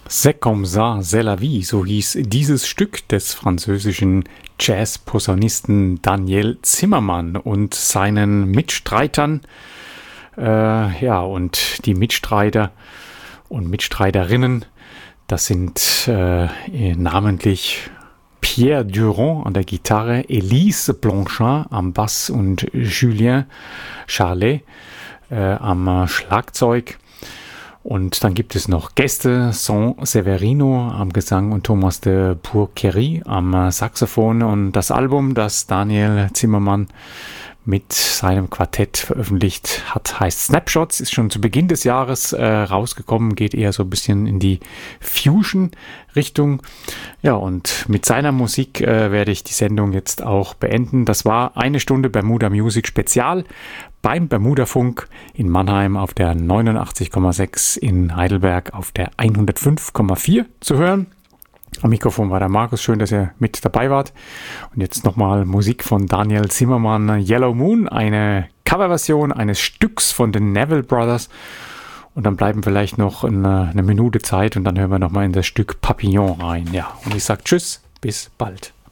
C'est comme ça, c'est la vie, so hieß dieses Stück des französischen Jazz-Posaunisten Daniel Zimmermann und seinen Mitstreitern. Und die Mitstreiter und Mitstreiterinnen, das sind namentlich Pierre Durand an der Gitarre, Elise Blanchard am Bass und Julien Charlet am Schlagzeug. Und dann gibt es noch Gäste, Son Severino am Gesang und Thomas de Pourquerie am Saxophon. Und das Album, das Daniel Zimmermann mit seinem Quartett veröffentlicht hat, heißt Snapshots, ist schon zu Beginn des Jahres rausgekommen, geht eher so ein bisschen in die Fusion-Richtung. Ja, und mit seiner Musik werde ich die Sendung jetzt auch beenden. Das war eine Stunde Bermuda Music Spezial beim Bermuda-Funk in Mannheim auf der 89,6, in Heidelberg auf der 105,4 zu hören. Am Mikrofon war der Markus, schön, dass ihr mit dabei wart. Und jetzt nochmal Musik von Daniel Zimmermann, Yellow Moon, eine Coverversion eines Stücks von den Neville Brothers. Und dann bleiben vielleicht noch eine Minute Zeit und dann hören wir nochmal in das Stück Papillon rein. Ja, und ich sage Tschüss, bis bald.